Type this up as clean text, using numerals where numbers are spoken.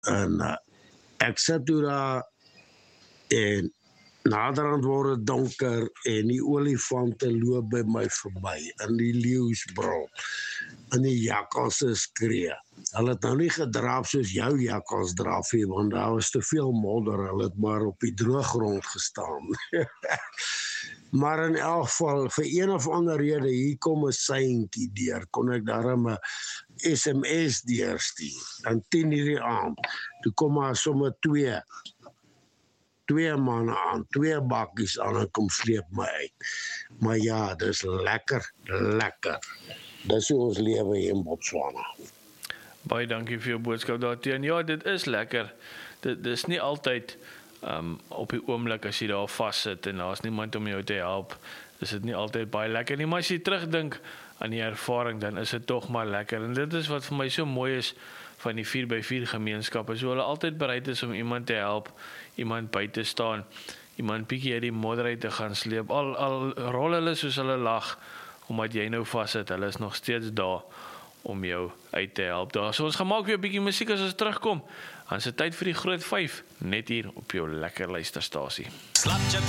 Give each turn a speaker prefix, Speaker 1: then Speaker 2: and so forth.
Speaker 1: En ek sit toe daar en naderhand word dit donker en die olifante loop by my verby en die leeu's brul en die jakkalse skree. Hulle het nou nie gedraaf soos jou jakkals draaf nie, want daar was te veel modder, hulle het maar op die drooggrond gestaan. Maar in elk geval, vir een of ander rede, hier kom 'n seintjie deur, kon ek daarom 'n SMS deurstuur. En 10:00 die aand, toe kom maar sommer twee manne aan, 2 bakkies aan en kom sleep my uit. Maar ja, dis lekker. Dis hoe ons lewe hier in Botswana.
Speaker 2: Baie dankie vir jou boodskap daarteen. Ja, dit is lekker. Dit is nie altyd op die oomblik as jy daar vassit en daar's niemand om jou te help, is dit nie altyd baie lekker nie, maar as jy terugdink aan die ervaring, dan is dit tog maar lekker. En dit is wat vir my so mooi is van die 4x4 gemeenskappe, so hulle altyd bereid is om iemand te help, iemand by te staan, iemand bietjie uit die modder uit te gaan sleep, al rol hulle soos hulle lag, omdat jy nou vassit, hulle is nog steeds daar om jou uit te help. Daar, so ons gaan maak weer 'n bietjie musiek as ons terugkom. Dan is dit tyd vir die Groot 5, net hier op jou lekker luisterstasie.
Speaker 3: Slapchips